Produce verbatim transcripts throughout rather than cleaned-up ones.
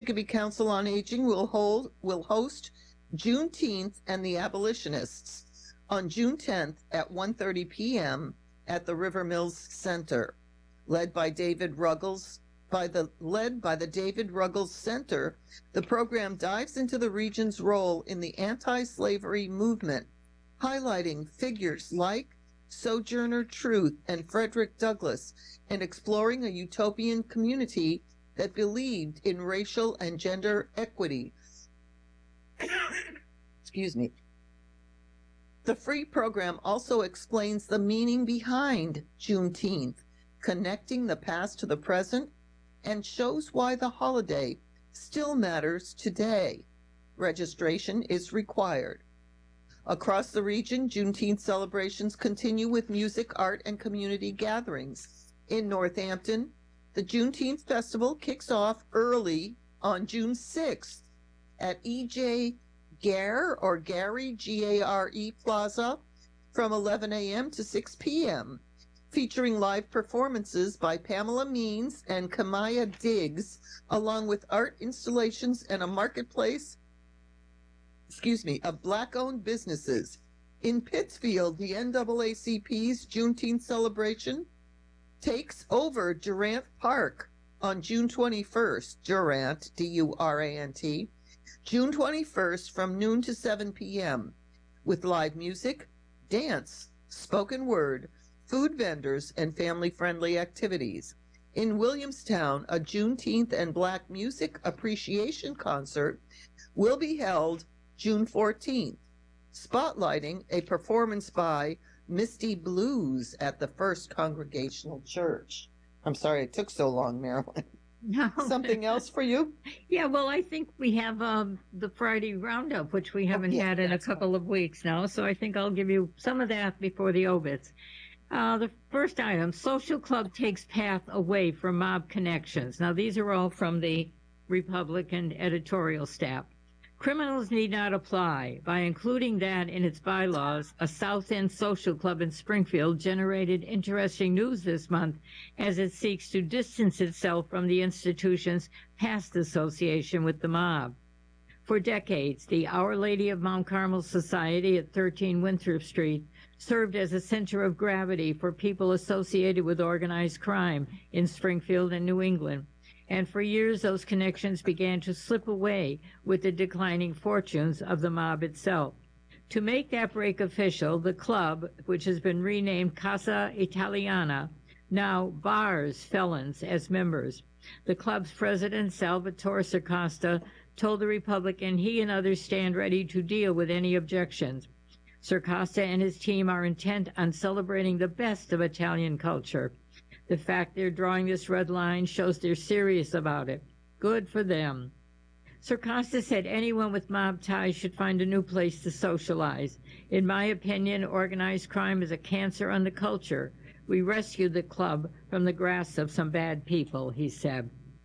Chicopee Council on Aging will hold will host Juneteenth and the Abolitionists on June tenth at one thirty p.m. at the River Mills Center, led by David Ruggles. By the led by the David Ruggles Center, the program dives into the region's role in the anti-slavery movement, highlighting figures like Sojourner Truth and Frederick Douglass, and exploring a utopian community that believed in racial and gender equity. Excuse me. The free program also explains the meaning behind Juneteenth, connecting the past to the present, and shows why the holiday still matters today. Registration is required. Across the region, Juneteenth celebrations continue with music, art, and community gatherings. In Northampton, the Juneteenth Festival kicks off early on June sixth at E J Gare or Gary, G A R E Plaza from eleven a.m. to six p.m., featuring live performances by Pamela Means and Kamaya Diggs, along with art installations and a marketplace, excuse me, of Black-owned businesses. In Pittsfield, the N double A C P's Juneteenth celebration takes over Durant Park on June twenty-first, Durant, D U R A N T, June twenty-first from noon to seven p.m., with live music, dance, spoken word, food vendors, and family-friendly activities. In Williamstown, a Juneteenth and Black Music Appreciation Concert will be held June fourteenth, spotlighting a performance by Misty Blues at the First Congregational Church. I'm sorry it took so long, Marilyn. No. Something else for you? Yeah, well, I think we have um, the Friday Roundup, which we haven't Oh, yeah, had in a that's couple of weeks now, so I think I'll give you some of that before the obits. Uh, the first item, Social Club takes path away from mob connections. Now, these are all from the Republican editorial staff. Criminals need not apply. By including that in its bylaws, a South End Social Club in Springfield generated interesting news this month as it seeks to distance itself from the institution's past association with the mob. For decades, the Our Lady of Mount Carmel Society at thirteen Winthrop Street served as a center of gravity for people associated with organized crime in Springfield and New England. And for years, those connections began to slip away with the declining fortunes of the mob itself. To make that break official, the club, which has been renamed Casa Italiana, now bars felons as members. The club's president, Salvatore Circosta, told the Republican he and others stand ready to deal with any objections. Circosta and his team are intent on celebrating the best of Italian culture. The fact they're drawing this red line shows they're serious about it. Good for them. Circosta said anyone with mob ties should find a new place to socialize. In my opinion, organized crime is a cancer on the culture. We rescued the club from the grasp of some bad people, he said.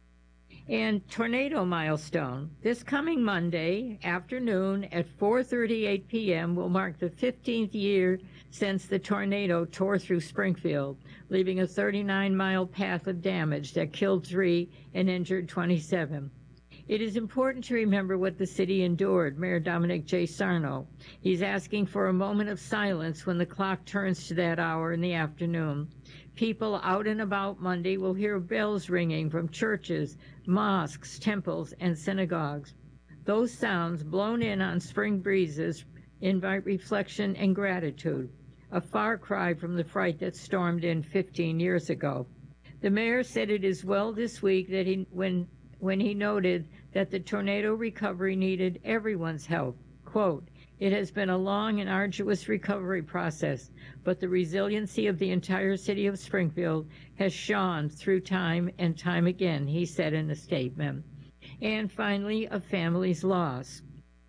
And tornado milestone. This coming Monday afternoon at four thirty-eight p.m. will mark the fifteenth year since the tornado tore through Springfield, leaving a thirty-nine mile path of damage that killed three and injured twenty-seven. It is important to remember what the city endured, Mayor Dominic J. Sarno. He's asking for a moment of silence when the clock turns to that hour in the afternoon. People out and about Monday will hear bells ringing from churches, mosques, temples, and synagogues. Those sounds, blown in on spring breezes, invite reflection and gratitude, a far cry from the fright that stormed in fifteen years ago. The mayor said it is well this week that he, when, when he noted that the tornado recovery needed everyone's help. Quote, "It has been a long and arduous recovery process, but the resiliency of the entire city of Springfield has shone through time and time again," he said in a statement. And finally, a family's loss.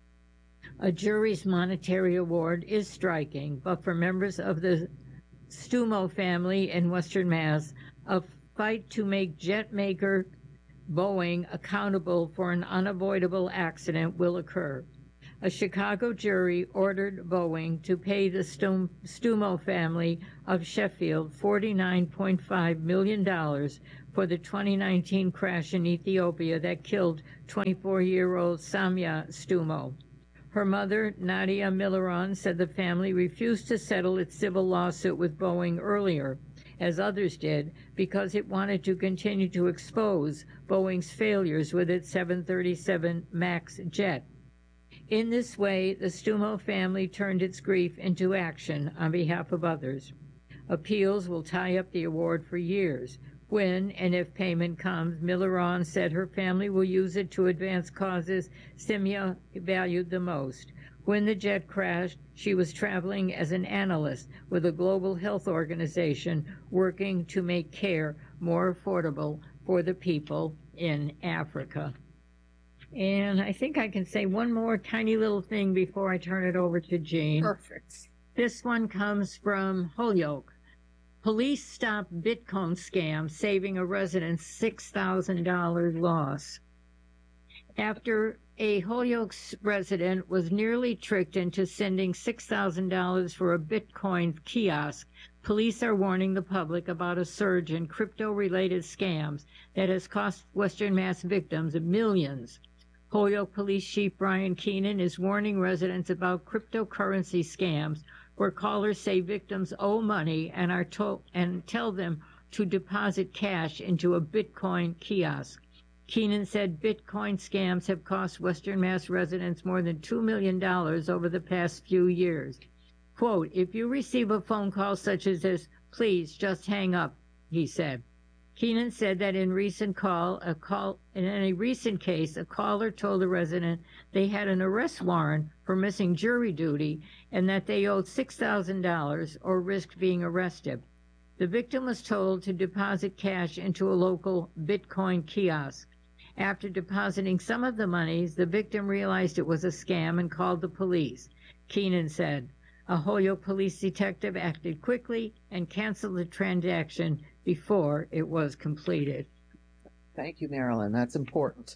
A jury's monetary award is striking, but for members of the Stumo family in Western Mass, a fight to make jet maker Boeing accountable for an unavoidable accident will occur. A Chicago jury ordered Boeing to pay the Stumo family of Sheffield forty-nine point five million dollars for the twenty nineteen crash in Ethiopia that killed twenty-four-year-old Samia Stumo. Her mother, Nadia Milleron, said the family refused to settle its civil lawsuit with Boeing earlier, as others did, because it wanted to continue to expose Boeing's failures with its seven thirty-seven MAX jet. In this way, the Stumo family turned its grief into action on behalf of others. Appeals will tie up the award for years. When and if payment comes, Milleron said her family will use it to advance causes Simya valued the most. When the jet crashed, she was traveling as an analyst with a global health organization working to make care more affordable for the people in Africa. And I think I can say one more tiny little thing before I turn it over to Jean. Perfect. This one comes from Holyoke. Police stop Bitcoin scam, saving a resident six thousand dollars loss. After a Holyoke resident was nearly tricked into sending six thousand dollars for a Bitcoin kiosk, police are warning the public about a surge in crypto-related scams that has cost Western Mass victims millions. Holyoke Police Chief Brian Keenan is warning residents about cryptocurrency scams where callers say victims owe money and are told and tell them to deposit cash into a Bitcoin kiosk. Keenan said Bitcoin scams have cost Western Mass residents more than two million dollars over the past few years. Quote, if you receive a phone call such as this, please just hang up, he said. Keenan said that in recent call, a call in a recent case, a caller told a resident they had an arrest warrant for missing jury duty and that they owed six thousand dollars or risked being arrested. The victim was told to deposit cash into a local Bitcoin kiosk. After depositing some of the monies, the victim realized it was a scam and called the police. Keenan said a Holyoke police detective acted quickly and canceled the transaction before it was completed. Thank you, Marilyn. That's important.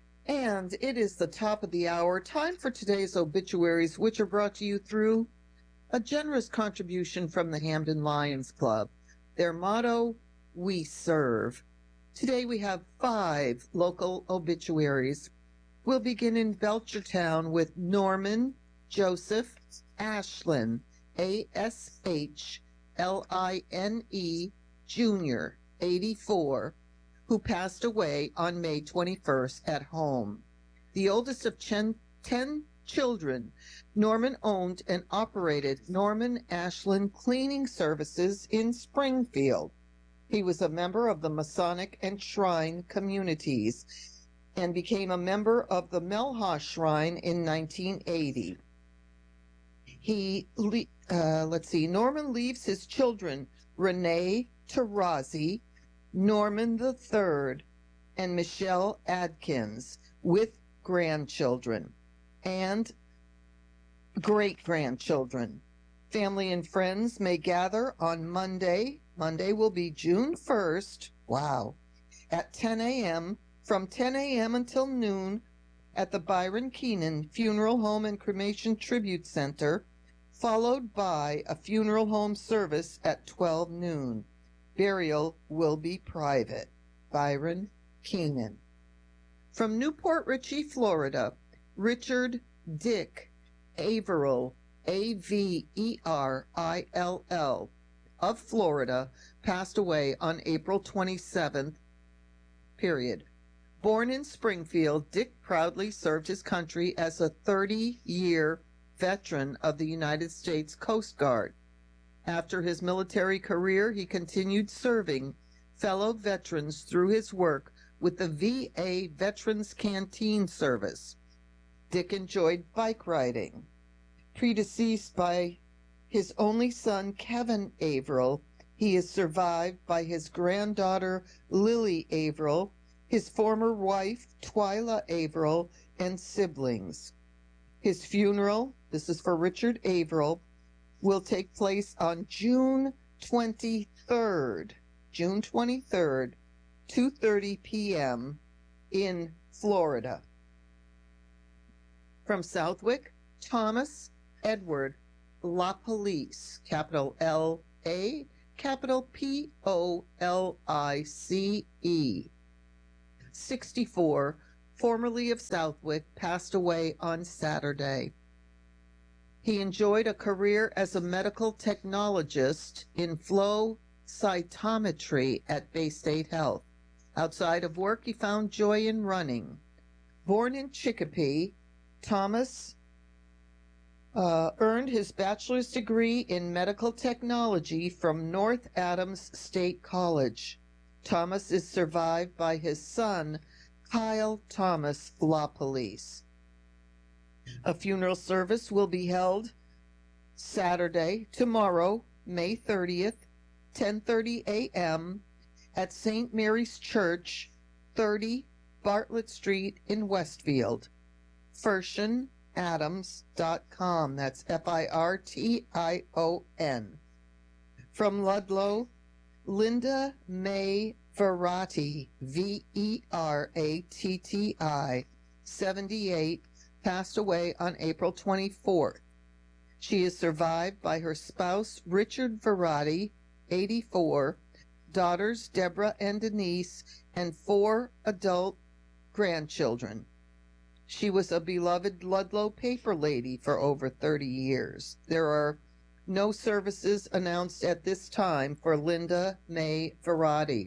And it is the top of the hour. Time for today's obituaries, which are brought to you through a generous contribution from the Hamden Lions Club. Their motto, we serve. Today we have five local obituaries. We'll begin in Belchertown with Norman Joseph Ashlin, A S H L I N E, Junior, eighty-four, who passed away on May twenty-first at home. The oldest of ten, ten children, Norman owned and operated Norman Ashlin Cleaning Services in Springfield. He was a member of the Masonic and Shrine communities and became a member of the Melha Shrine in nineteen eighty. He, uh, let's see, Norman leaves his children, Renee Tarazi, Norman the Third, and Michelle Adkins, with grandchildren and great-grandchildren. Family and friends may gather on Monday. Monday will be June first, wow, at ten a.m., from ten a.m. until noon at the Byron Keenan Funeral Home and Cremation Tribute Center, followed by a funeral home service at twelve noon. Burial will be private. Byron Keenan. From Newport Richey, Florida, Richard Dick Averill, A V E R I L L, of Florida, passed away on April twenty-seventh, period. Born in Springfield, Dick proudly served his country as a thirty-year veteran of the United States Coast Guard. After his military career, he continued serving fellow veterans through his work with the V A Veterans Canteen Service. Dick enjoyed bike riding. Predeceased by his only son, Kevin Averill, he is survived by his granddaughter, Lily Averill, his former wife, Twyla Averill, and siblings. His funeral, this is for Richard Averill, will take place on June twenty-third, June twenty-third, two thirty p.m. in Florida. From Southwick, Thomas Edward LaPolice, capital L A capital P O L I C E. sixty-four, formerly of Southwick, passed away on Saturday. He enjoyed a career as a medical technologist in flow cytometry at Bay State Health. Outside of work, he found joy in running. Born in Chicopee, Thomas uh, earned his bachelor's degree in medical technology from North Adams State College. Thomas is survived by his son, Kyle Thomas LaPolice. A funeral service will be held Saturday, tomorrow, May thirtieth, ten thirty a m at Saint Mary's Church, thirty Bartlett Street in Westfield. Firtion Adams dot com. That's F I R T I O N. From Ludlow, Linda May Verratti, V E R A T T I, seventy-eight, passed away on April twenty-fourth. She is survived by her spouse, Richard Verratti, eighty-four, daughters, Deborah and Denise, and four adult grandchildren. She was a beloved Ludlow paper lady for over thirty years. There are no services announced at this time for Linda May Verratti.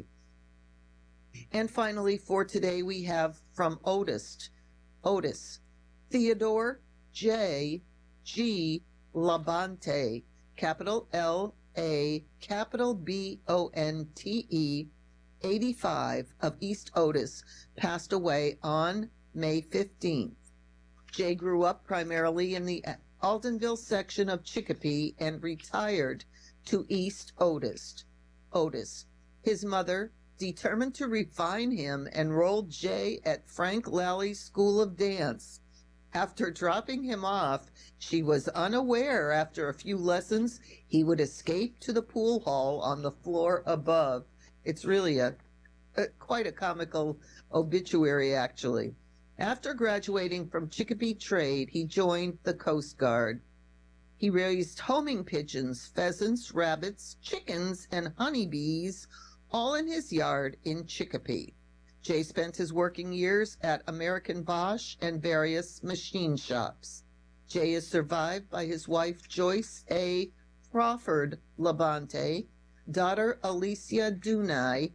And finally, for today, we have from Otis, Otis, Theodore J. G. Labonte, capital L A, capital B O N T E, eighty-five, of East Otis, passed away on May fifteenth. Jay grew up primarily in the Aldenville section of Chicopee and retired to East Otis. Otis. His mother, determined to refine him, enrolled Jay at Frank Lally's School of Dance. After dropping him off, she was unaware after a few lessons he would escape to the pool hall on the floor above. It's really a, a quite a comical obituary, actually. After graduating from Chicopee Trade, he joined the Coast Guard. He raised homing pigeons, pheasants, rabbits, chickens, and honeybees, all in his yard in Chicopee. Jay spent his working years at American Bosch and various machine shops. Jay is survived by his wife, Joyce A. Crawford Labonte, daughter Alicia Dunai,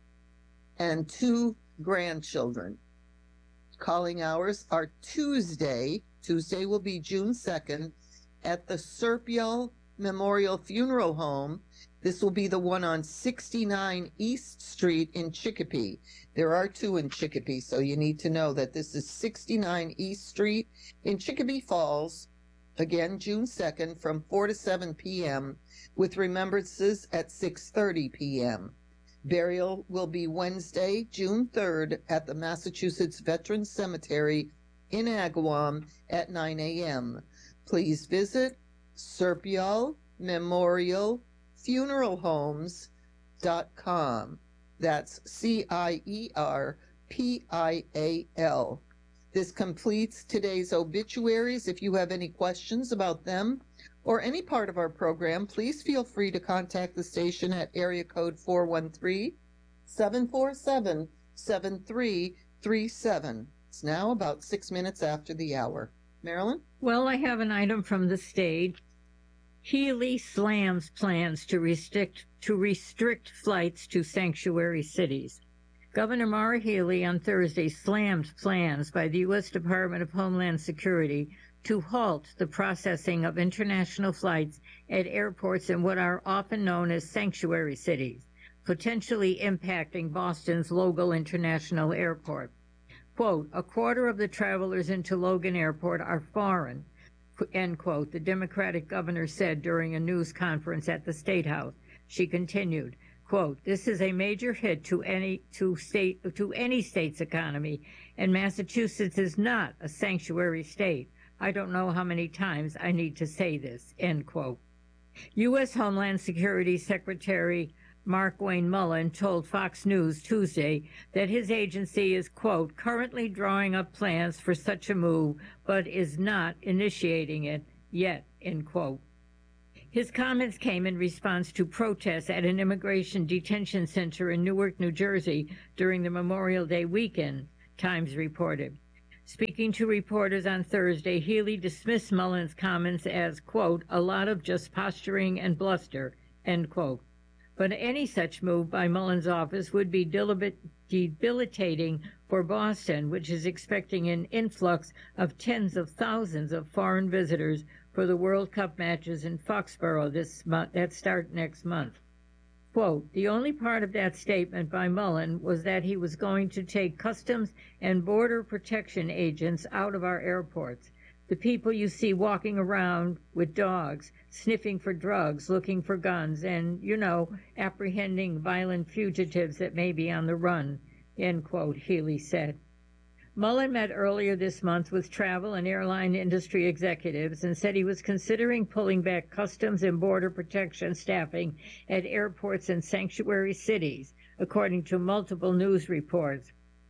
and two grandchildren. Calling hours are Tuesday. Tuesday will be June second at the Serpiel Memorial Funeral Home. This will be the one on sixty-nine East Street in Chicopee. There are two in Chicopee, so you need to know that this is sixty-nine East Street in Chicopee Falls. Again, June second from four to seven p m with remembrances at six thirty p m Burial will be Wednesday, June third at the Massachusetts Veterans Cemetery in Agawam at nine a m Please visit Serpiel Memorial Funeral Homes dot com. That's C I E R P I A L. This completes today's obituaries. If you have any questions about them or any part of our program, please feel free to contact the station at area code four one three, seven four seven, seven three three seven. It's now about six minutes after the hour. Marilyn? Well, I have an item from the state. Healy slams plans to restrict to restrict flights to sanctuary cities. Governor Maura Healey on Thursday slammed plans by the U S Department of Homeland Security to halt the processing of international flights at airports in what are often known as sanctuary cities, potentially impacting Boston's Logan International Airport. Quote, a quarter of the travelers into Logan Airport are foreign, end quote, the Democratic governor said during a news conference at the State House. She continued, quote, this is a major hit to any to state to any state's economy, and Massachusetts is not a sanctuary state. I don't know how many times I need to say this, end quote. U S Homeland Security Secretary Mark Wayne Mullen told Fox News Tuesday that his agency is, quote, currently drawing up plans for such a move, but is not initiating it yet, end quote. His comments came in response to protests at an immigration detention center in Newark, New Jersey during the Memorial Day weekend, Times reported. Speaking to reporters on Thursday, Healey dismissed Mullen's comments as, quote, a lot of just posturing and bluster, end quote. But any such move by Mullen's office would be debilitating for Boston, which is expecting an influx of tens of thousands of foreign visitors for the World Cup matches in Foxborough this month, that start next month. Quote, the only part of that statement by Mullen was that he was going to take Customs and Border Protection agents out of our airports. The people you see walking around with dogs, sniffing for drugs, looking for guns, and, you know, apprehending violent fugitives that may be on the run, end quote, Healey said. Mullen met earlier this month with travel and airline industry executives and said he was considering pulling back Customs and Border Protection staffing at airports and sanctuary cities, according to multiple news reports.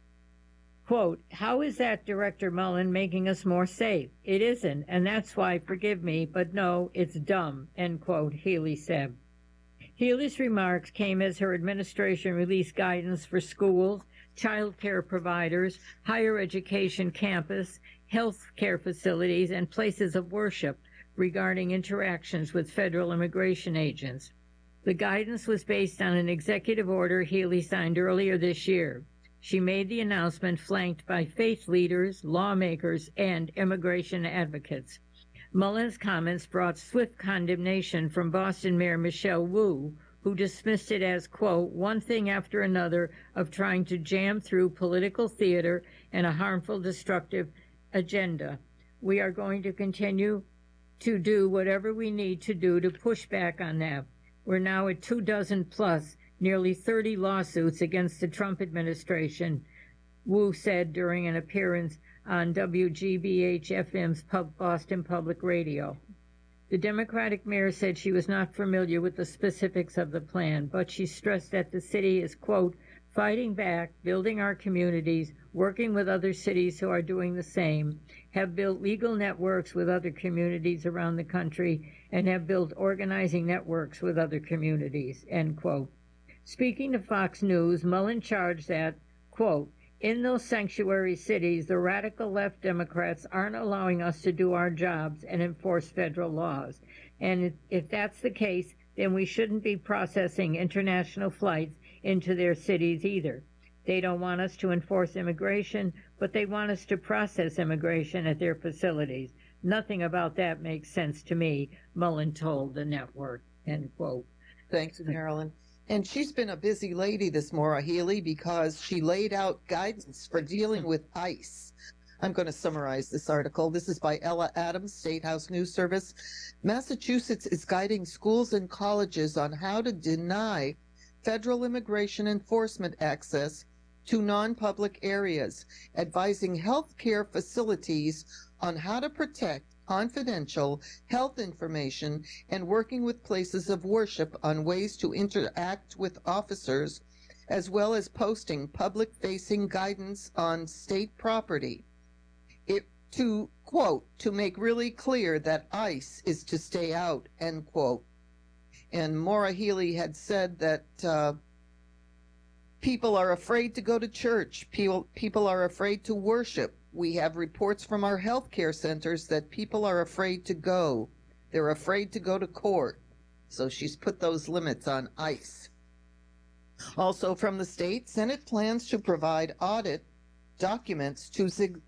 Quote, how is that, Director Mullen, making us more safe? It isn't, and that's why, forgive me, but no, it's dumb, end quote, Healey said. Healey's remarks came as her administration released guidance for schools, child care providers, higher education campus, health care facilities, and places of worship regarding interactions with federal immigration agents. The guidance was based on an executive order Healey signed earlier this year. She made the announcement flanked by faith leaders, lawmakers, and immigration advocates. Mullen's comments brought swift condemnation from Boston Mayor Michelle Wu, who dismissed it as, quote, one thing after another of trying to jam through political theater and a harmful, destructive agenda. We are going to continue to do whatever we need to do to push back on that. We're now at two dozen plus, nearly thirty lawsuits against the Trump administration, Wu said during an appearance on W G B H F M's Pub Boston Public Radio. The Democratic mayor said she was not familiar with the specifics of the plan, but she stressed that the city is, quote, fighting back, building our communities, working with other cities who are doing the same, have built legal networks with other communities around the country, and have built organizing networks with other communities, end quote. Speaking to Fox News, Mullen charged that, quote, in those sanctuary cities, the radical left Democrats aren't allowing us to do our jobs and enforce federal laws. And if that's the case, then we shouldn't be processing international flights into their cities either. They don't want us to enforce immigration, but they want us to process immigration at their facilities. Nothing about that makes sense to me, Mullen told the network, end quote. Thanks, Marilyn. And she's been a busy lady, this Maura Healey, because she laid out guidance for dealing with ICE. I'm going to summarize this article. This is by Ella Adams, State House News Service. Massachusetts is guiding schools and colleges on how to deny federal immigration enforcement access to non-public areas, advising health care facilities on how to protect confidential health information, and working with places of worship on ways to interact with officers, as well as posting public-facing guidance on state property. It, to, quote, to make really clear that ICE is to stay out, end quote. And Maura Healey had said that uh, people are afraid to go to church. People, people are afraid to worship. We have reports from our healthcare centers that people are afraid to go. They're afraid to go to court. So she's put those limits on ICE. Also from the state, Senate plans to provide audit documents to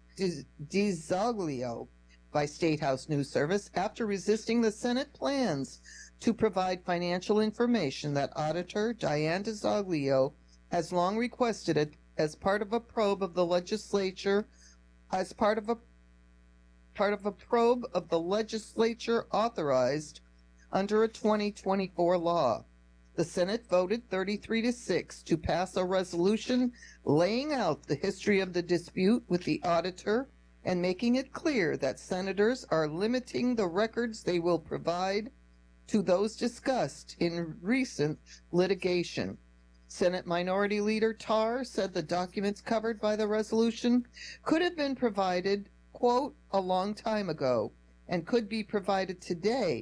DiZoglio by State House News Service after resisting the Senate plans to provide financial information that Auditor Diane DiZoglio has long requested it as part of a probe of the legislature as part of a part of a probe of the legislature authorized under a twenty twenty-four law. The Senate voted thirty-three to six to pass a resolution laying out the history of the dispute with the auditor and making it clear that senators are limiting the records they will provide to those discussed in recent litigation. Senate Minority Leader Tarr said the documents covered by the resolution could have been provided, quote, a long time ago, and could be provided today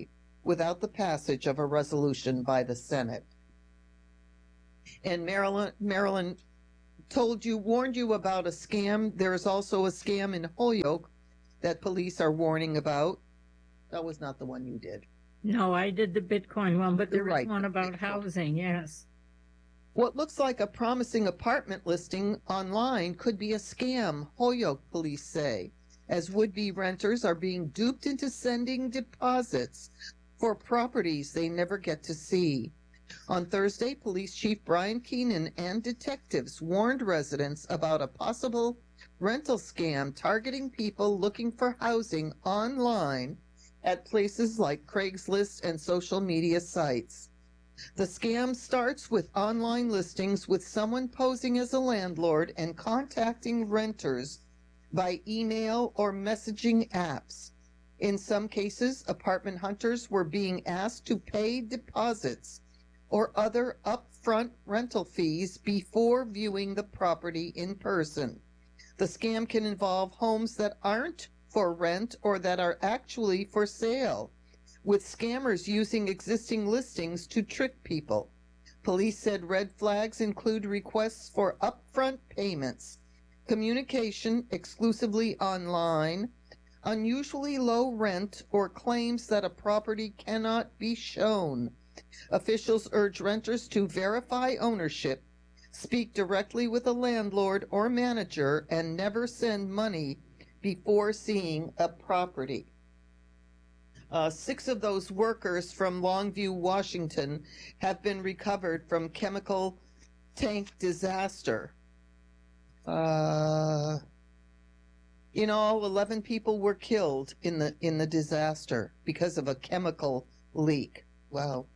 without the passage of a resolution by the Senate. And Marilyn, Marilyn told you, warned you about a scam. There is also a scam in Holyoke that police are warning about. That was not the one you did. No, I did the Bitcoin one, but there was Right, one about Bitcoin. housing, yes. What looks like a promising apartment listing online could be a scam, Holyoke police say, as would-be renters are being duped into sending deposits for properties they never get to see. On Thursday, Police Chief Brian Keenan and detectives warned residents about a possible rental scam targeting people looking for housing online at places like Craigslist and social media sites. The scam starts with online listings with someone posing as a landlord and contacting renters by email or messaging apps. In some cases, apartment hunters were being asked to pay deposits or other upfront rental fees before viewing the property in person. The scam can involve homes that aren't for rent or that are actually for sale, with scammers using existing listings to trick people. Police said red flags include requests for upfront payments, communication exclusively online, unusually low rent, or claims that a property cannot be shown. Officials urge renters to verify ownership, speak directly with a landlord or manager, and never send money before seeing a property. Uh, six of those workers from Longview, Washington, have been recovered from chemical tank disaster. Uh, in all, eleven people were killed in the in the disaster because of a chemical leak. Wow.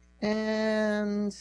And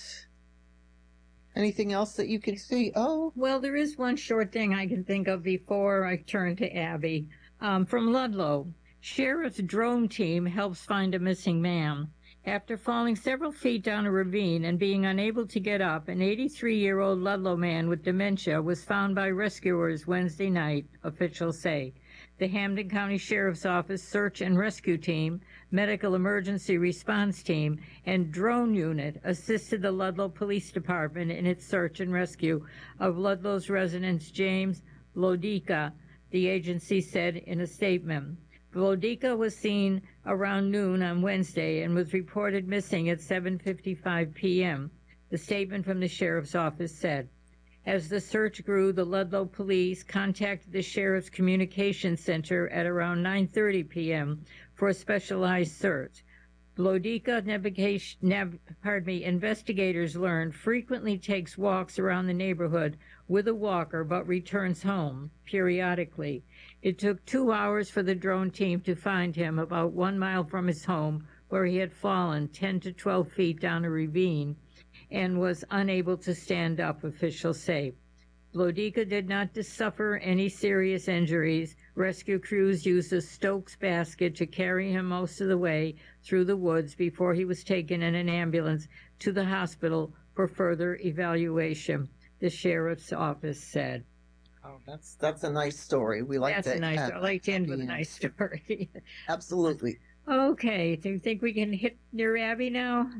anything else that you can see? Oh, Well, there is one short thing I can think of before I turn to Abby. Um, from Ludlow, Sheriff's drone team helps find a missing man. After falling several feet down a ravine and being unable to get up, an eighty-three-year-old Ludlow man with dementia was found by rescuers Wednesday night, officials say. The Hampden County Sheriff's Office Search and Rescue Team, Medical Emergency Response Team, and Drone Unit assisted the Ludlow Police Department in its search and rescue of Ludlow's resident James Vlodika, the agency said in a statement. Vlodika was seen around noon on Wednesday and was reported missing at seven fifty-five p.m., the statement from the sheriff's office said. As the search grew, the Ludlow police contacted the sheriff's communications center at around nine thirty p.m. for a specialized search. Vlodika, navigation, nav, pardon me, investigators learned, frequently takes walks around the neighborhood with a walker but returns home periodically. It took two hours for the drone team to find him about one mile from his home, where he had fallen ten to twelve feet down a ravine and was unable to stand up, officials say. Vlodika did not suffer any serious injuries. Rescue crews used a Stokes basket to carry him most of the way through the woods before he was taken in an ambulance to the hospital for further evaluation, the sheriff's office said. Oh, that's that's a nice story. We like That's that. a nice story. I like to end with a nice story. Absolutely. Okay, do you think we can hit near Abby now?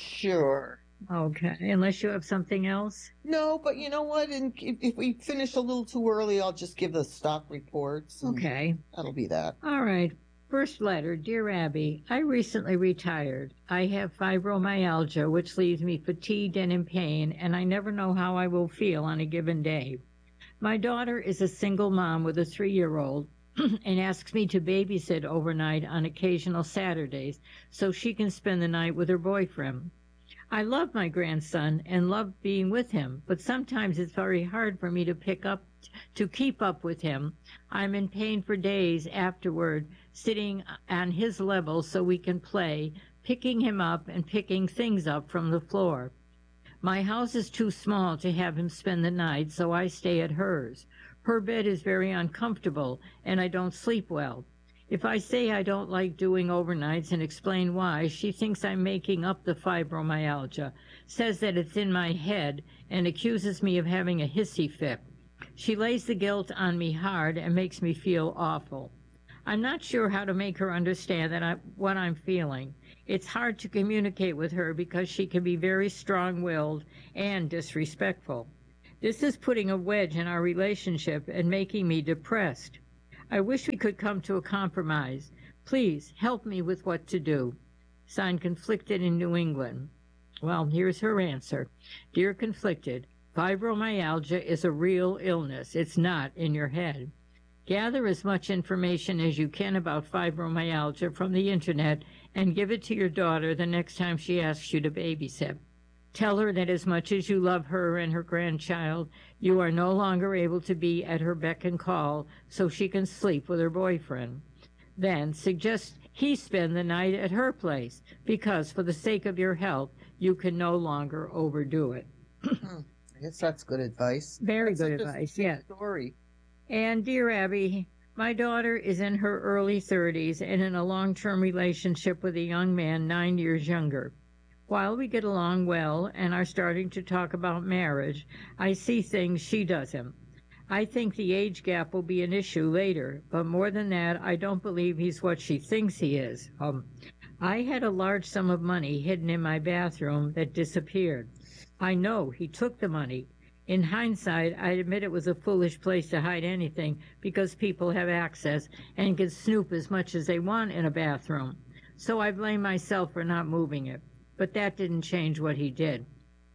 Sure. Okay, unless you have something else? No, but you know what? And if, if we finish a little too early, I'll just give the stock reports. Okay. That'll be that. All right. First letter, Dear Abby, I recently retired. I have fibromyalgia, which leaves me fatigued and in pain, and I never know how I will feel on a given day. My daughter is a single mom with a three-year-old and asks me to babysit overnight on occasional Saturdays so she can spend the night with her boyfriend. I love my grandson and love being with him, but sometimes it's very hard for me to pick up, to keep up with him. I'm in pain for days afterward, sitting on his level so we can play, picking him up and picking things up from the floor. My house is too small to have him spend the night, so I stay at hers. Her bed is very uncomfortable, and I don't sleep well. If I say I don't like doing overnights and explain why, she thinks I'm making up the fibromyalgia, says that it's in my head, and accuses me of having a hissy fit. She lays the guilt on me hard and makes me feel awful. I'm not sure how to make her understand that I, what I'm feeling. It's hard to communicate with her because she can be very strong-willed and disrespectful. This is putting a wedge in our relationship and making me depressed. I wish we could come to a compromise. Please help me with what to do. Signed, Conflicted in New England. Well, here's her answer. Dear Conflicted, fibromyalgia is a real illness. It's not in your head. Gather as much information as you can about fibromyalgia from the internet and give it to your daughter the next time she asks you to babysit. Tell her that as much as you love her and her grandchild, you are no longer able to be at her beck and call so she can sleep with her boyfriend. Then suggest he spend the night at her place because for the sake of your health, you can no longer overdo it. I guess that's good advice. Very That's good such a advice, sweet yes. Story. And dear Abby, my daughter is in her early thirties and in a long-term relationship with a young man nine years younger. While we get along well and are starting to talk about marriage, I see things she doesn't. I think the age gap will be an issue later, but more than that, I don't believe he's what she thinks he is. Um, I had a large sum of money hidden in my bathroom that disappeared. I know he took the money. In hindsight, I admit it was a foolish place to hide anything because people have access and can snoop as much as they want in a bathroom. So I blame myself for not moving it. But that didn't change what he did.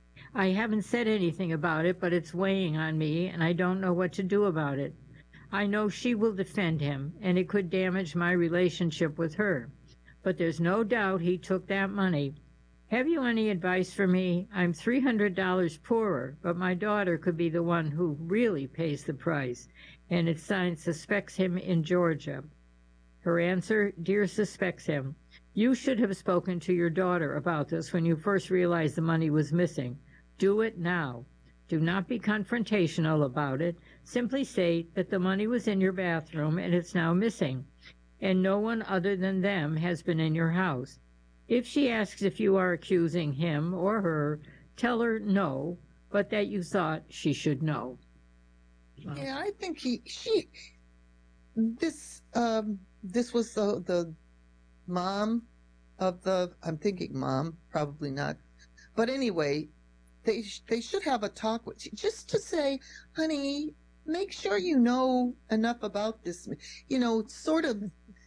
I haven't said anything about it, but it's weighing on me, and I don't know what to do about it. I know she will defend him, and it could damage my relationship with her. But there's no doubt he took that money. Have you any advice for me? I'm three hundred dollars poorer, but my daughter could be the one who really pays the price, and it's signed Suspects Him in Georgia. Her answer, Dear Suspects Him, you should have spoken to your daughter about this when you first realized the money was missing. Do it now. Do not be confrontational about it. Simply state that the money was in your bathroom and it's now missing, and no one other than them has been in your house. If she asks if you are accusing him or her, tell her no, but that you thought she should know. Yeah, I think he, she, this, um, this was the, the mom of the, I'm thinking mom, probably not. But anyway, they, they should have a talk with you just to say, honey, make sure you know enough about this, you know, sort of,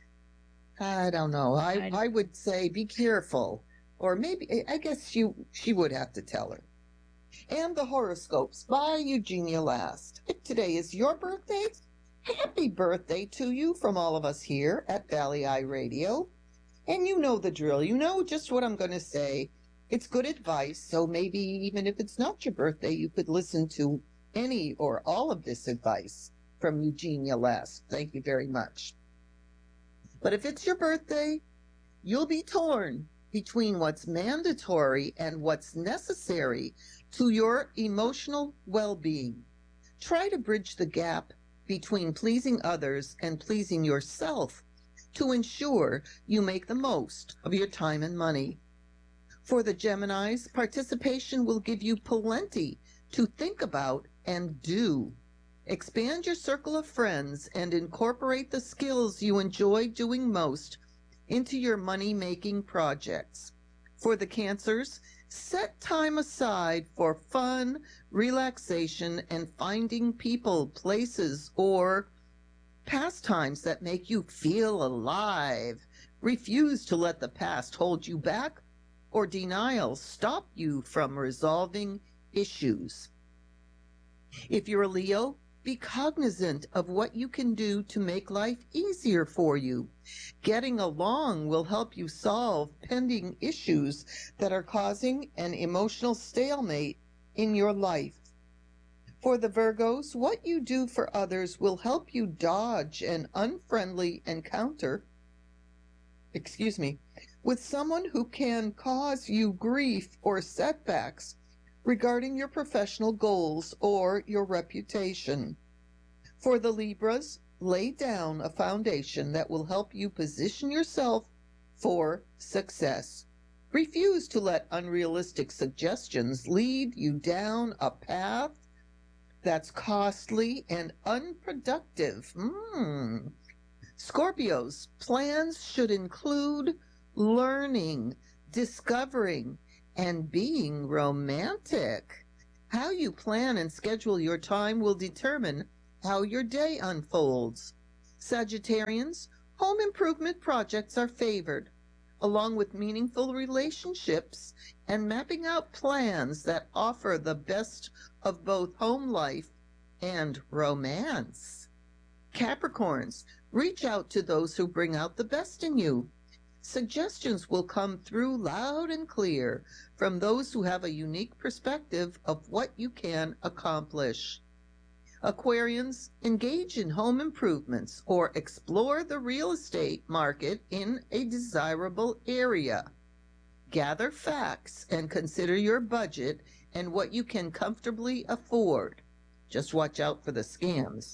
I don't know. I, I would say be careful, or maybe, I guess you, she would have to tell her. And the horoscopes by Eugenia Last. If today is your birthday, happy birthday to you from all of us here at Valley Eye Radio. And you know the drill. You know just what I'm going to say. It's good advice, so maybe even if it's not your birthday, you could listen to any or all of this advice from Eugenia Last. Thank you very much. But if it's your birthday, you'll be torn between what's mandatory and what's necessary to your emotional well-being. Try to bridge the gap between pleasing others and pleasing yourself to ensure you make the most of your time and money. For the Geminis, participation will give you plenty to think about and do. Expand your circle of friends and incorporate the skills you enjoy doing most into your money-making projects. For the Cancers, set time aside for fun, relaxation, and finding people, places, or pastimes that make you feel alive. Refuse to let the past hold you back or denial stop you from resolving issues. If you're a Leo, be cognizant of what you can do to make life easier for you. Getting along will help you solve pending issues that are causing an emotional stalemate in your life. For the Virgos, what you do for others will help you dodge an unfriendly encounter, excuse me, with someone who can cause you grief or setbacks regarding your professional goals or your reputation. For the Libras, lay down a foundation that will help you position yourself for success. Refuse to let unrealistic suggestions lead you down a path that's costly and unproductive. Mm. Scorpios, plans should include learning, discovering, and being romantic. How you plan and schedule your time will determine how your day unfolds. Sagittarians, home improvement projects are favored, along with meaningful relationships and mapping out plans that offer the best of both home life and romance. Capricorns, reach out to those who bring out the best in you. Suggestions will come through loud and clear from those who have a unique perspective of what you can accomplish. Aquarians, engage in home improvements or explore the real estate market in a desirable area. Gather facts and consider your budget and what you can comfortably afford. Just watch out for the scams.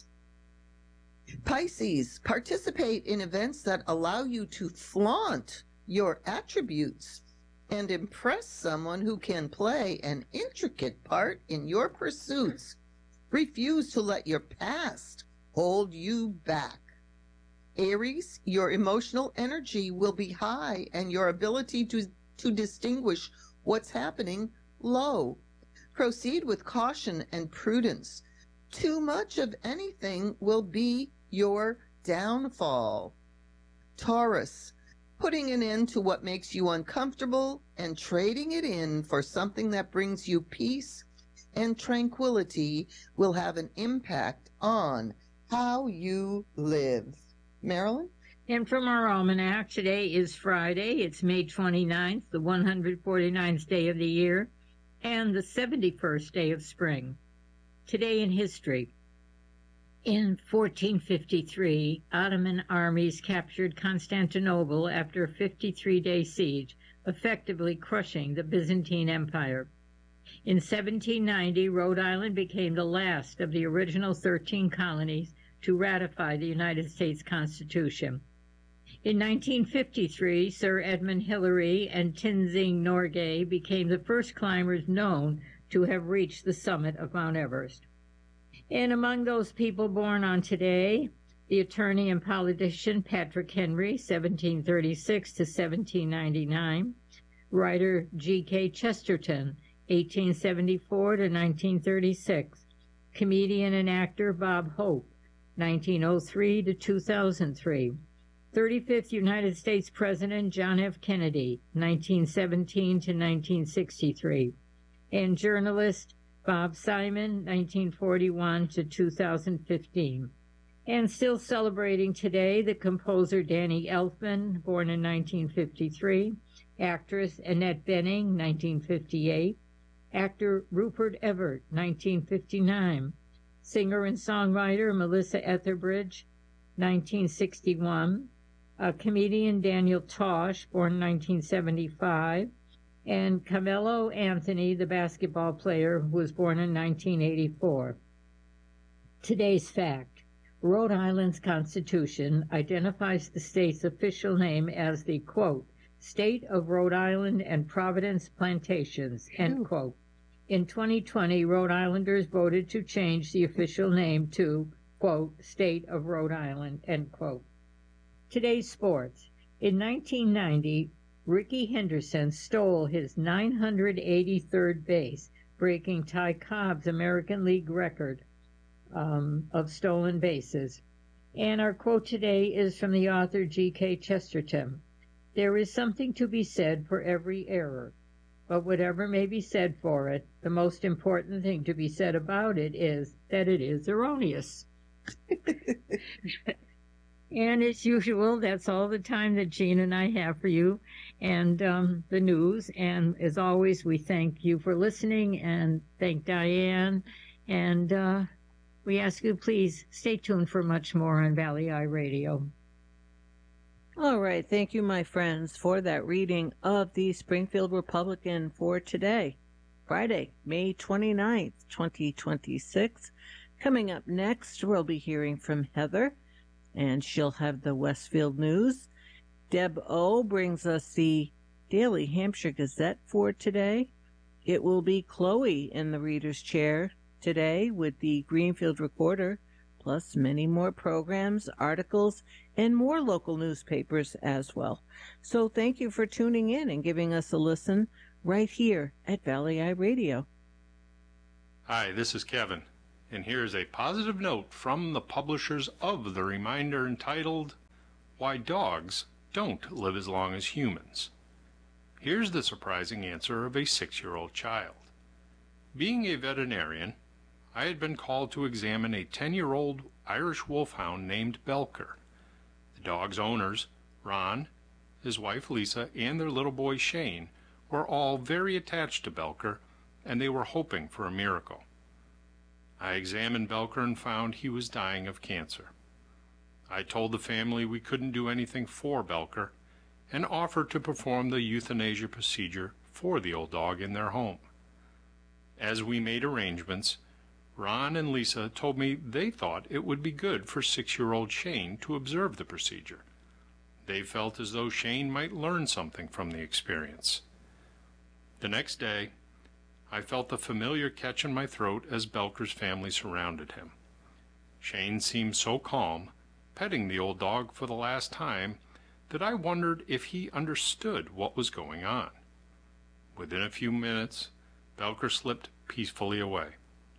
Pisces, participate in events that allow you to flaunt your attributes and impress someone who can play an intricate part in your pursuits. Refuse to let your past hold you back. Aries, your emotional energy will be high and your ability to, to distinguish what's happening low. Proceed with caution and prudence. Too much of anything will be your downfall. Taurus, putting an end to what makes you uncomfortable and trading it in for something that brings you peace and tranquility will have an impact on how you live. Marilyn? And from our almanac, today is Friday. It's May twenty-ninth, the one hundred forty-ninth day of the year, and the seventy-first day of spring. Today in history. In fourteen fifty-three, Ottoman armies captured Constantinople after a fifty-three day siege, effectively crushing the Byzantine Empire. In seventeen ninety, Rhode Island became the last of the original thirteen colonies to ratify the United States Constitution. In nineteen fifty-three, Sir Edmund Hillary and Tenzing Norgay became the first climbers known to have reached the summit of Mount Everest. And among those people born on today, the attorney and politician Patrick Henry, seventeen thirty-six to seventeen ninety-nine, writer G K Chesterton, eighteen seventy-four to nineteen thirty-six, comedian and actor Bob Hope, nineteen oh three to two thousand three, thirty-fifth United States President John F. Kennedy, nineteen seventeen to nineteen sixty-three, and journalist Bob Simon, nineteen forty-one to two thousand fifteen. And still celebrating today, the composer Danny Elfman, born in nineteen fifty-three, actress Annette Bening, nineteen fifty-eight, actor Rupert Everett, nineteen fifty-nine, singer and songwriter Melissa Etheridge, nineteen sixty-one, uh, comedian Daniel Tosh, born nineteen seventy-five, and Carmelo Anthony, the basketball player, who was born in nineteen eighty-four. Today's fact: Rhode Island's Constitution identifies the state's official name as the, quote, State of Rhode Island and Providence Plantations, end quote. In twenty twenty, Rhode Islanders voted to change the official name to, quote, State of Rhode Island, end quote. Today's sports. In nineteen ninety, Ricky Henderson stole his nine hundred eighty-third base, breaking Ty Cobb's American League record um, of stolen bases. And our quote today is from the author G K Chesterton. There is something to be said for every error, but whatever may be said for it, the most important thing to be said about it is that it is erroneous. And as usual, that's all the time that Jean and I have for you and um, the news. And as always, we thank you for listening and thank Diane. And uh, we ask you, please stay tuned for much more on Valley Eye Radio. All right. Thank you, my friends, for that reading of the Springfield Republican for today, Friday, May twenty-ninth, twenty twenty-six. Coming up next, we'll be hearing from Heather, and she'll have the Westfield News. Deb O brings us the Daily Hampshire Gazette for today. It will be Chloe in the reader's chair today with the Greenfield Recorder, plus many more programs, articles, and more local newspapers as well. So thank you for tuning in and giving us a listen right here at Valley Eye Radio. Hi, this is Kevin, and here's a positive note from the publishers of the reminder entitled, Why Dogs Don't Live as Long as Humans. Here's the surprising answer of a six-year-old child. Being a veterinarian, I had been called to examine a ten-year-old Irish wolfhound named Belker. The dog's owners, Ron, his wife Lisa, and their little boy Shane, were all very attached to Belker, and they were hoping for a miracle. I examined Belker and found he was dying of cancer. I told the family we couldn't do anything for Belker, and offered to perform the euthanasia procedure for the old dog in their home. As we made arrangements, Ron and Lisa told me they thought it would be good for six-year-old Shane to observe the procedure. They felt as though Shane might learn something from the experience. The next day, I felt the familiar catch in my throat as Belker's family surrounded him. Shane seemed so calm, petting the old dog for the last time, that I wondered if he understood what was going on. Within a few minutes, Belker slipped peacefully away.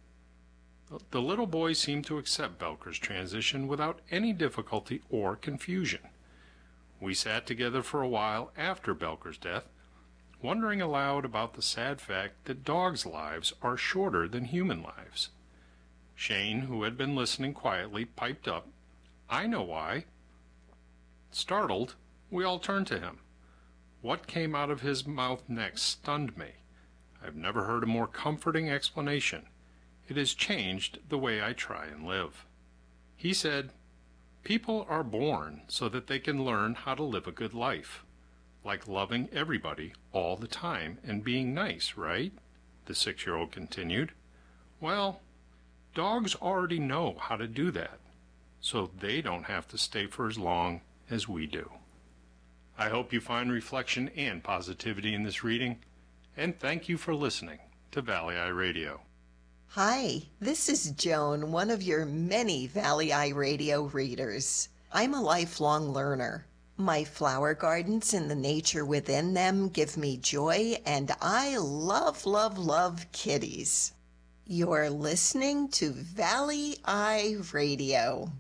The little boy seemed to accept Belker's transition without any difficulty or confusion. We sat together for a while after Belker's death, wondering aloud about the sad fact that dogs' lives are shorter than human lives. Shane, who had been listening quietly, piped up, "I know why." Startled, we all turned to him. What came out of his mouth next stunned me. I've never heard a more comforting explanation. It has changed the way I try and live. He said, "People are born so that they can learn how to live a good life, like loving everybody all the time and being nice, right?" The six-year-old continued. "Well, dogs already know how to do that, so they don't have to stay for as long as we do." I hope you find reflection and positivity in this reading, and thank you for listening to Valley Eye Radio. Hi, this is Joan, one of your many Valley Eye Radio readers. I'm a lifelong learner. My flower gardens and the nature within them give me joy, and I love, love, love kitties. You're listening to Valley Eye Radio.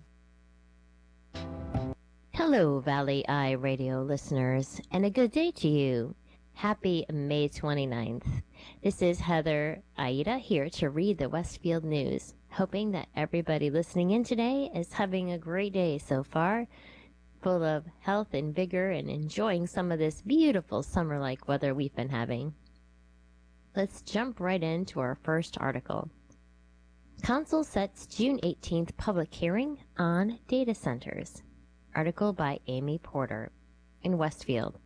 Hello, Valley Eye Radio listeners, and a good day to you. Happy May twenty-ninth. This is Heather Aida here to read the Westfield News, hoping that everybody listening in today is having a great day so far, full of health and vigor and enjoying some of this beautiful summer-like weather we've been having. Let's jump right into our first article. Council sets June eighteenth public hearing on data centers. Article by Amy Porter in Westfield.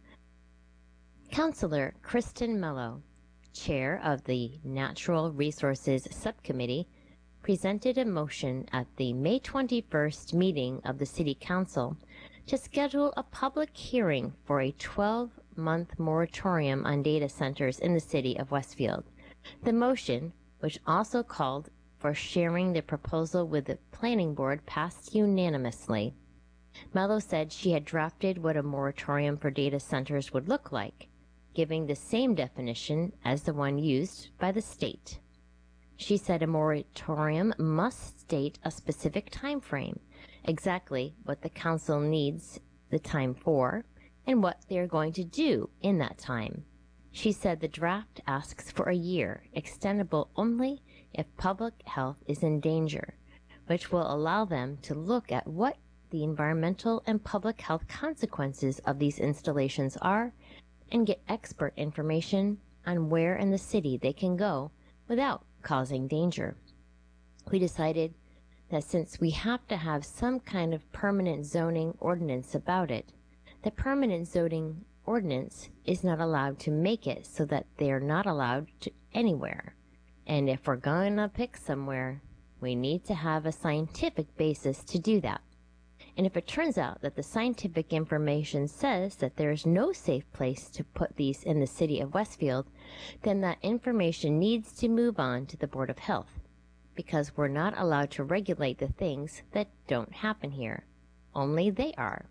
Councilor Kristen Mello, chair of the Natural Resources Subcommittee, presented a motion at the May twenty-first meeting of the City Council to schedule a public hearing for a twelve-month moratorium on data centers in the city of Westfield. The motion, which also called for sharing the proposal with the Planning Board, passed unanimously. Mello said she had drafted what a moratorium for data centers would look like, giving the same definition as the one used by the state. She said a moratorium must state a specific time frame, exactly what the council needs the time for, and what they are going to do in that time. She said the draft asks for a year, extendable only if public health is in danger, which will allow them to look at what the environmental and public health consequences of these installations are and get expert information on where in the city they can go without causing danger. We decided that since we have to have some kind of permanent zoning ordinance about it, the permanent zoning ordinance is not allowed to make it so that they are not allowed to anywhere. And if we're going to pick somewhere, we need to have a scientific basis to do that. And if it turns out that the scientific information says that there is no safe place to put these in the city of Westfield, then that information needs to move on to the Board of Health. because we're not allowed to regulate the things that don't happen here. Only they are.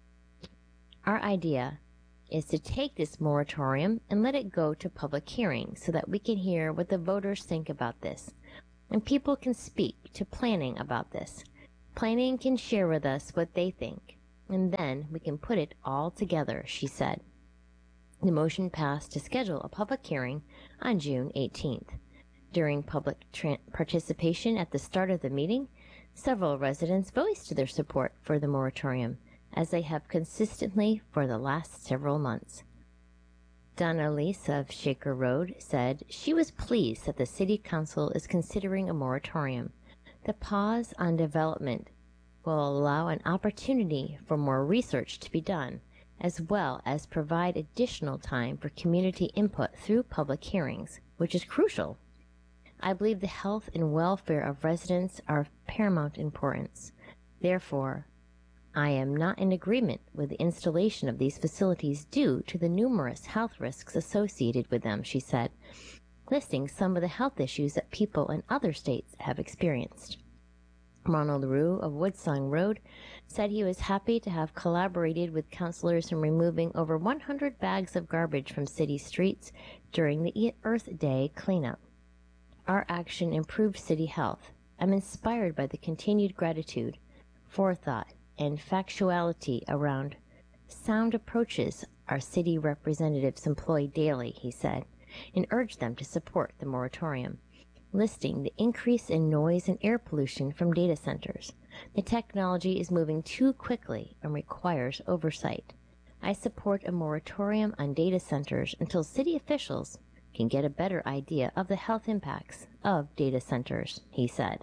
Our idea is to take this moratorium and let it go to public hearing so that we can hear what the voters think about this, and people can speak to planning about this. Planning can share with us what they think, and then we can put it all together, she said. The motion passed to schedule a public hearing on June eighteenth. During public tra- participation at the start of the meeting, several residents voiced their support for the moratorium, as they have consistently for the last several months. Donna Lease of Shaker Road said she was pleased that the City Council is considering a moratorium. The pause on development will allow an opportunity for more research to be done, as well as provide additional time for community input through public hearings, which is crucial. I believe the health and welfare of residents are of paramount importance. Therefore, I am not in agreement with the installation of these facilities due to the numerous health risks associated with them, she said, listing some of the health issues that people in other states have experienced. Ronald Rue of Woodsong Road said he was happy to have collaborated with councilors in removing over one hundred bags of garbage from city streets during the Earth Day cleanup. Our action improved city health. I'm inspired by the continued gratitude, forethought, and factuality around sound approaches our city representatives employ daily, he said, and urged them to support the moratorium, listing the increase in noise and air pollution from data centers. The technology is moving too quickly and requires oversight. I support a moratorium on data centers until city officials can get a better idea of the health impacts of data centers, he said.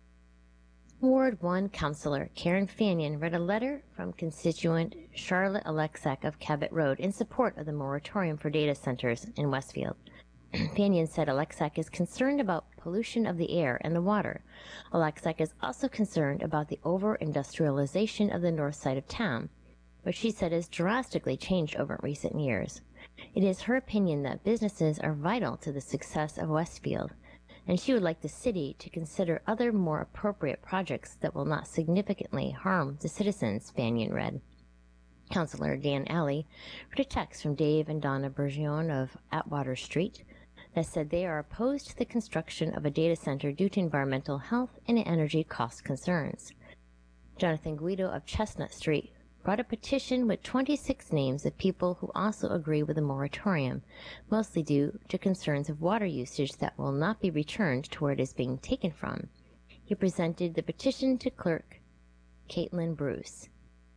Ward one Councilor Karen Fannion read a letter from constituent Charlotte Alexak of Cabot Road in support of the moratorium for data centers in Westfield. Fannion said Alexak is concerned about pollution of the air and the water. Alexak is also concerned about the over-industrialization of the north side of town, which she said has drastically changed over recent years. It is her opinion that businesses are vital to the success of Westfield, and she would like the city to consider other more appropriate projects that will not significantly harm the citizens, Fannion read. Councilor Dan Alley read a text from Dave and Donna Bergeon of Atwater Street that said they are opposed to the construction of a data center due to environmental health and energy cost concerns. Jonathan Guido of Chestnut Street brought a petition with twenty-six names of people who also agree with the moratorium, mostly due to concerns of water usage that will not be returned to where it is being taken from. He presented the petition to Clerk Caitlin Bruce.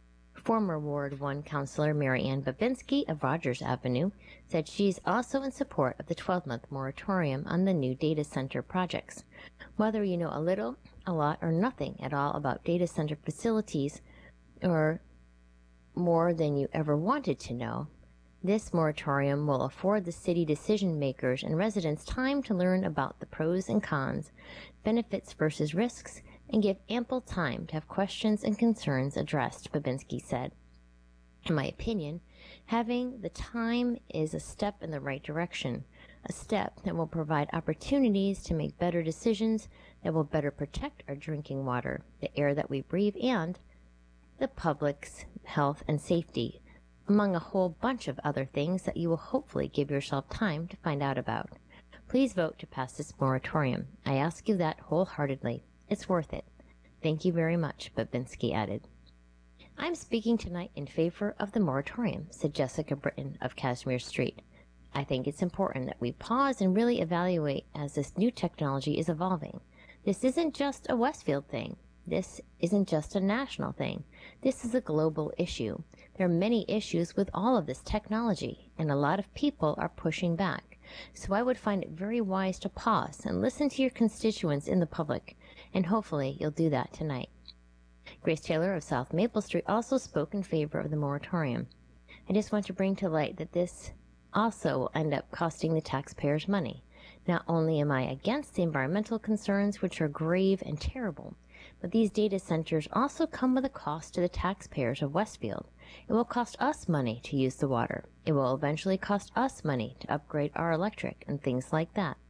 Former Ward one Councilor Mary Ann Babinski of Rogers Avenue said she's also in support of the twelve-month moratorium on the new data center projects. Whether you know a little, a lot, or nothing at all about data center facilities, or more than you ever wanted to know, this moratorium will afford the city decision makers and residents time to learn about the pros and cons, benefits versus risks, and give ample time to have questions and concerns addressed, Babinski said. In my opinion, having the time is a step in the right direction, a step that will provide opportunities to make better decisions that will better protect our drinking water, the air that we breathe, and the public's health and safety, among a whole bunch of other things that you will hopefully give yourself time to find out about. Please vote to pass this moratorium. I ask you that wholeheartedly. It's worth it. Thank you very much, Babinski added. I'm speaking tonight in favor of the moratorium, said Jessica Britton of Casimir Street. I think it's important that we pause and really evaluate as this new technology is evolving. This isn't just a Westfield thing. This isn't just a national thing. This is a global issue. There are many issues with all of this technology, and a lot of people are pushing back. So I would find it very wise to pause and listen to your constituents in the public, and hopefully you'll do that tonight. Grace Taylor of South Maple Street also spoke in favor of the moratorium. I just want to bring to light that this also will end up costing the taxpayers money. Not only am I against the environmental concerns, which are grave and terrible, but these data centers also come with a cost to the taxpayers of Westfield. It will cost us money to use the water. It will eventually cost us money to upgrade our electric and things like that.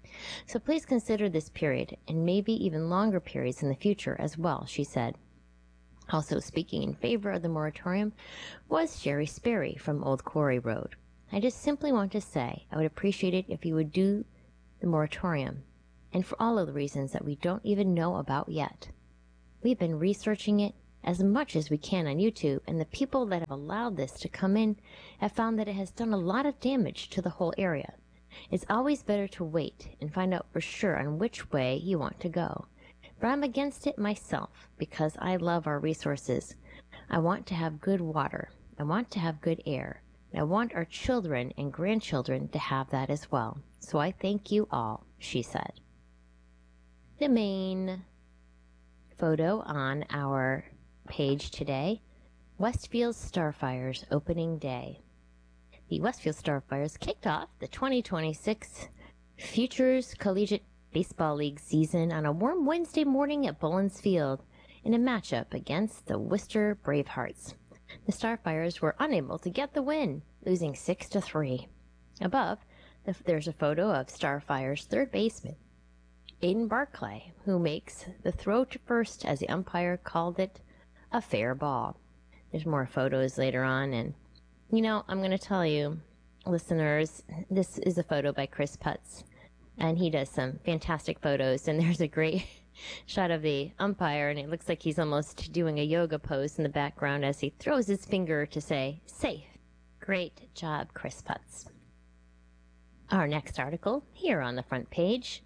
So please consider this period and maybe even longer periods in the future as well, she said. Also speaking in favor of the moratorium was Sherry Sperry from Old Quarry Road. I just simply want to say I would appreciate it if you would do the moratorium, and for all of the reasons that we don't even know about yet. We've been researching it as much as we can on YouTube, and the people that have allowed this to come in have found that it has done a lot of damage to the whole area. It's always better to wait and find out for sure on which way you want to go. But I'm against it myself because I love our resources. I want to have good water. I want to have good air. And I want our children and grandchildren to have that as well. So I thank you all, she said. The main photo on our page today, Westfield Starfires opening day. The Westfield Starfires kicked off the twenty twenty-six Futures Collegiate Baseball League season on a warm Wednesday morning at Bullens Field in a matchup against the Worcester Bravehearts. The Starfires were unable to get the win, losing six to three. Above, there's a photo of Starfires third baseman Aiden Barclay, who makes the throw to first as the umpire called it a fair ball. There's more photos later on, and you know, I'm going to tell you, listeners, this is a photo by Chris Putz, and he does some fantastic photos, and there's a great shot of the umpire, and it looks like he's almost doing a yoga pose in the background as he throws his finger to say, safe. Great job, Chris Putz. Our next article, here on the front page.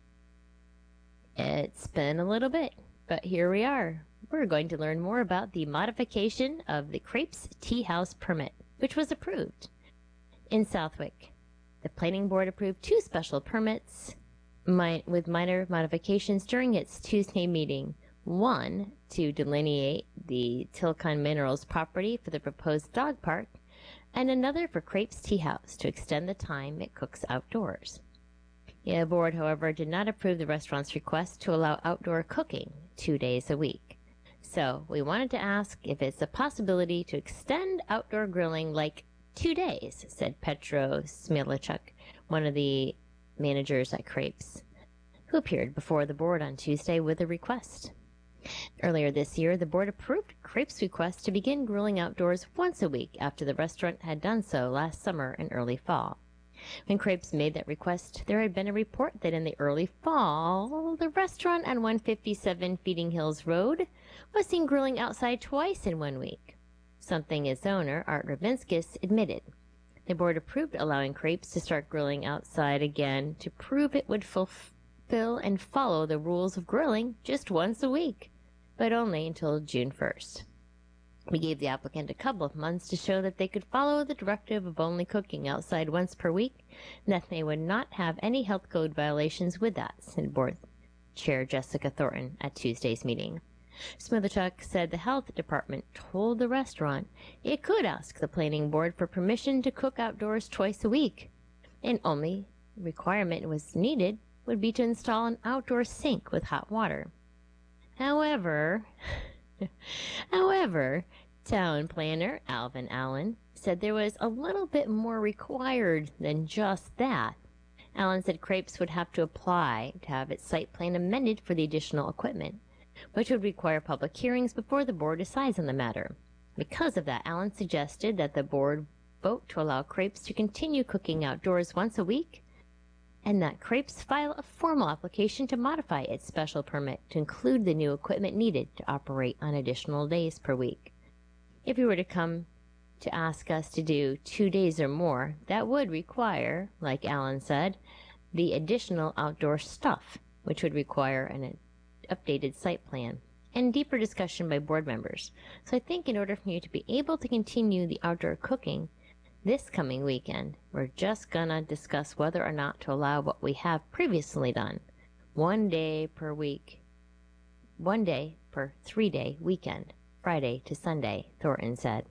It's been a little bit, but here we are. We're going to learn more about the modification of the Crepes Tea House permit, which was approved. In Southwick, the planning board approved two special permits mi- with minor modifications during its Tuesday meeting. One, to delineate the Tilcon Minerals property for the proposed dog park, and another for Crepes Tea House to extend the time it cooks outdoors. The board, however, did not approve the restaurant's request to allow outdoor cooking two days a week. So we wanted to ask if it's a possibility to extend outdoor grilling like two days, said Petro Smielachuk, one of the managers at Crepes, who appeared before the board on Tuesday with a request. Earlier this year, the board approved Crepes' request to begin grilling outdoors once a week after the restaurant had done so last summer and early fall. When Crepes made that request, there had been a report that in the early fall, the restaurant on one fifty-seven Feeding Hills Road was seen grilling outside twice in one week, something its owner, Art Ravinskis, admitted. The board approved allowing Crepes to start grilling outside again to prove it would fulfill and follow the rules of grilling just once a week, but only until June first. We gave the applicant a couple of months to show that they could follow the directive of only cooking outside once per week, and that they would not have any health code violations with that, said Board Chair Jessica Thornton at Tuesday's meeting. Smielachuk said the health department told the restaurant it could ask the planning board for permission to cook outdoors twice a week, and only requirement was needed would be to install an outdoor sink with hot water. However, However, town planner Alvin Allen said there was a little bit more required than just that. Allen said Crepes would have to apply to have its site plan amended for the additional equipment, which would require public hearings before the board decides on the matter. Because of that, Allen suggested that the board vote to allow Crepes to continue cooking outdoors once a week, and that Crepes file a formal application to modify its special permit to include the new equipment needed to operate on additional days per week. If you were to come to ask us to do two days or more, that would require, like Allen said, the additional outdoor stuff, which would require an updated site plan and deeper discussion by board members. So I think in order for you to be able to continue the outdoor cooking this coming weekend, we're just gonna discuss whether or not to allow what we have previously done, one day per week, one day per three-day weekend, Friday to Sunday, Thornton said.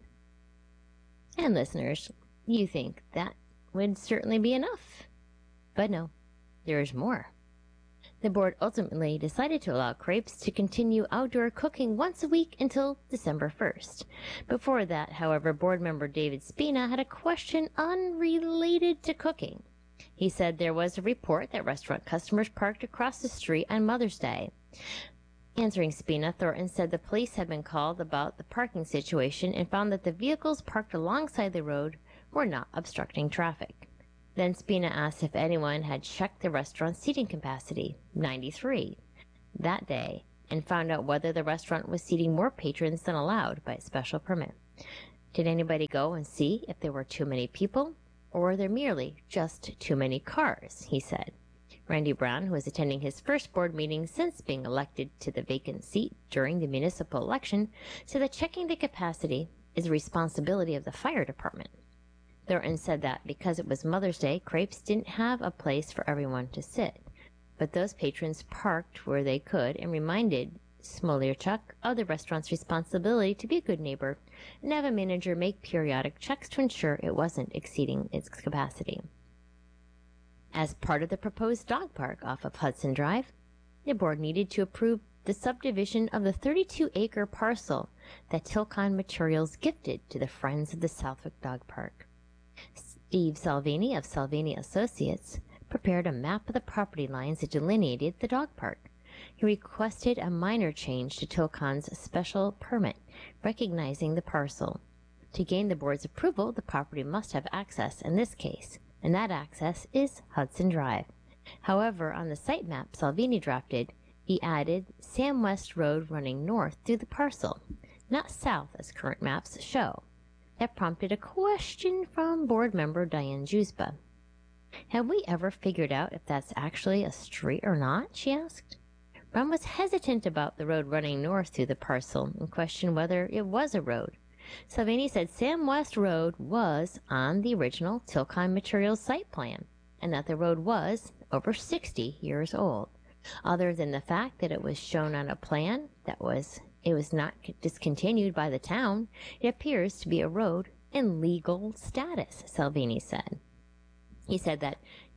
And listeners, you think that would certainly be enough. But no, there's more. The board ultimately decided to allow Crepes to continue outdoor cooking once a week until December first. Before that, however, board member David Spina had a question unrelated to cooking. He said there was a report that restaurant customers parked across the street on Mother's Day. Answering subpoena, Thornton said the police had been called about the parking situation and found that the vehicles parked alongside the road were not obstructing traffic. Then Spina asked if anyone had checked the restaurant's seating capacity, ninety-three, that day, and found out whether the restaurant was seating more patrons than allowed by special permit. Did anybody go and see if there were too many people, or were there merely just too many cars, he said. Randy Brown, who was attending his first board meeting since being elected to the vacant seat during the municipal election, said that checking the capacity is a responsibility of the fire department. Thornton said that because it was Mother's Day, Crepes didn't have a place for everyone to sit, but those patrons parked where they could and reminded Smolarchuk of the restaurant's responsibility to be a good neighbor and have a manager make periodic checks to ensure it wasn't exceeding its capacity. As part of the proposed dog park off of Hudson Drive, the board needed to approve the subdivision of the thirty-two acre parcel that Tilcon Materials gifted to the Friends of the Southwick Dog Park. Steve Salvini of Salvini Associates prepared a map of the property lines that delineated the dog park. He requested a minor change to Tilcon's special permit, recognizing the parcel. To gain the board's approval, the property must have access in this case, and that access is Hudson Drive. However, on the site map Salvini drafted, he added Sam West Road running north through the parcel, not south as current maps show. That prompted a question from board member Diane Jusba. Have we ever figured out if that's actually a street or not? She asked. Brown was hesitant about the road running north through the parcel and questioned whether it was a road. Salvini said Sam West Road was on the original Tilcon Materials site plan, and that the road was over sixty years old. Other than the fact that it was shown on a plan that was it was not discontinued by the town, it appears to be a road in legal status, Salvini said. He said that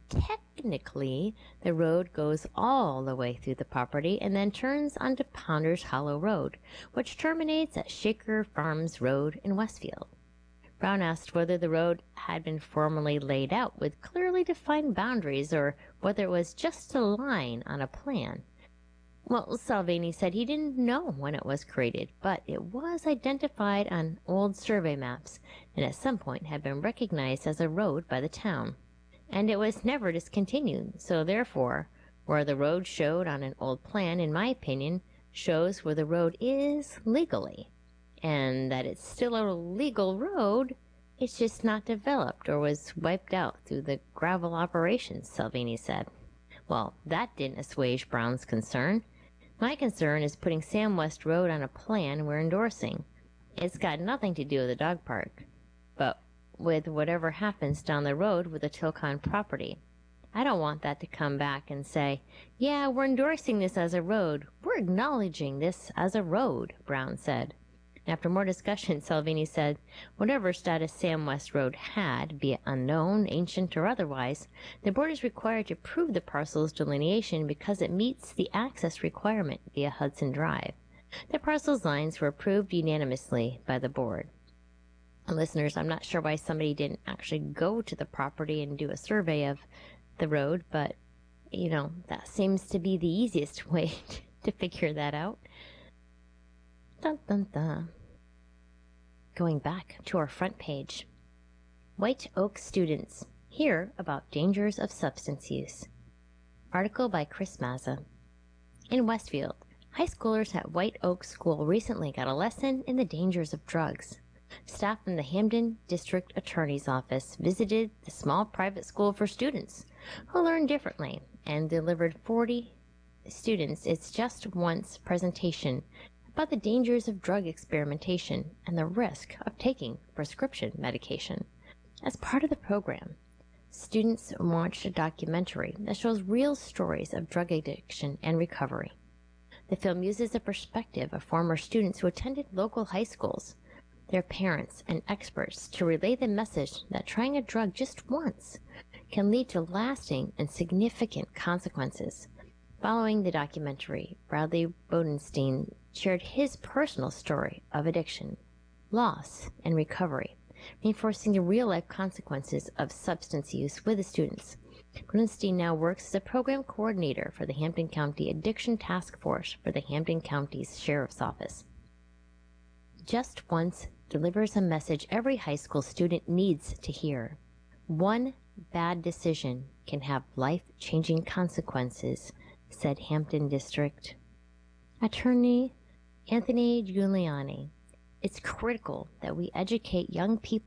technically the road goes all the way through the property and then turns onto Pounders Hollow Road, which terminates at Shaker Farms Road in Westfield. Brown asked whether the road had been formally laid out with clearly defined boundaries or whether it was just a line on a plan. Well, Salvini said he didn't know when it was created, but it was identified on old survey maps and at some point had been recognized as a road by the town. And it was never discontinued, so therefore, where the road showed on an old plan, in my opinion, shows where the road is legally. And that it's still a legal road, it's just not developed or was wiped out through the gravel operations, Salvini said. Well, that didn't assuage Brown's concern. My concern is putting Sam West Road on a plan we're endorsing. It's got nothing to do with the dog park, but with whatever happens down the road with the Tilcon property. I don't want that to come back and say, yeah, we're endorsing this as a road. We're acknowledging this as a road, Brown said. After more discussion, Salvini said, whatever status Sam West Road had, be it unknown, ancient, or otherwise, the board is required to approve the parcel's delineation because it meets the access requirement via Hudson Drive. The parcel's lines were approved unanimously by the board. Listeners, I'm not sure why somebody didn't actually go to the property and do a survey of the road, but, you know, that seems to be the easiest way to figure that out. Dun, dun, dun. Going back to our front page. White Oak students hear about dangers of substance use. Article by Chris Mazza. In Westfield, high schoolers at White Oak School recently got a lesson in the dangers of drugs. Staff from the Hamden District Attorney's Office visited the small private school for students who learn differently and delivered forty students its Just Once presentation about the dangers of drug experimentation and the risk of taking prescription medication. As part of the program, students watched a documentary that shows real stories of drug addiction and recovery. The film uses the perspective of former students who attended local high schools, their parents, and experts to relay the message that trying a drug just once can lead to lasting and significant consequences. Following the documentary, Bradley Bodenstein shared his personal story of addiction, loss, and recovery, reinforcing the real-life consequences of substance use with the students. Grunstein now works as a program coordinator for the Hampton County Addiction Task Force for the Hampton County's Sheriff's Office. Just Once delivers a message every high school student needs to hear. One bad decision can have life-changing consequences, said Hampton District Attorney Anthony Giuliani. It's critical that we educate young people